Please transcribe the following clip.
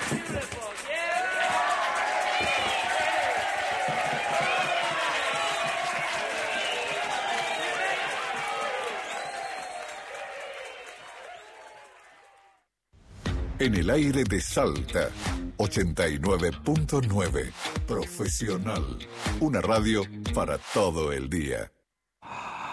En el aire de Salta, 89.9. Profesional. Una radio para todo el día.